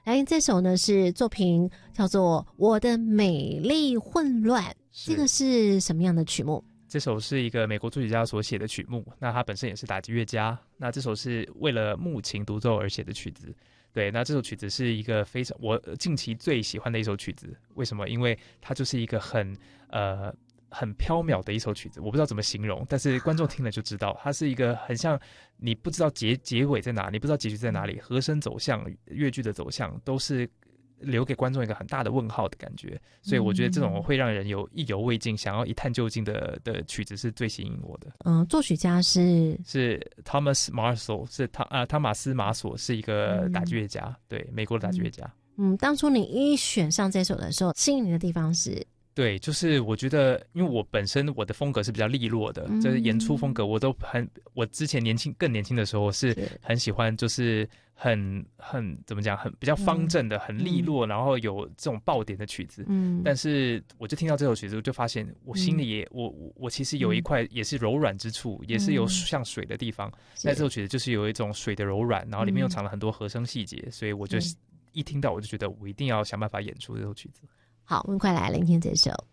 来，这首呢是作品叫做《我的美丽混乱》，这个是什么样的曲目？ 这首是一个美国作曲家所写的曲目，那他本身也是打击乐家。那这首是为了木琴独奏而写的曲子。对，那这首曲子是一个非常我近期最喜欢的一首曲子。为什么？因为它就是一个很缥缈的一首曲子，我不知道怎么形容，但是观众听了就知道，它是一个很像你不知道结尾在哪，你不知道结局在哪里，和声走向、乐句的走向都是留给观众一个很大的问号的感觉，所以我觉得这种会让人有意犹未尽、想要一探究竟的曲子是最吸引我的。 作曲家是 Thomas Marshall， 是汤马斯马索，是一个打击乐家，对，美国的打击乐家。 当初你一选上这首的时候，吸引你的地方是？ 对，就是我觉得，因为我本身我的风格是比较利落的，就是演出风格，我之前更年轻的时候是很喜欢，就是很怎么讲，很比较方正的，很利落，然后有这种爆点的曲子。但是我就听到这首曲子，我就发现我心里也我其实有一块也是柔软之处，也是有像水的地方。那这首曲子就是有一种水的柔软，然后里面又藏了很多和声细节，所以我就一听到我就觉得我一定要想办法演出这首曲子。 好，我们快来聆听这首。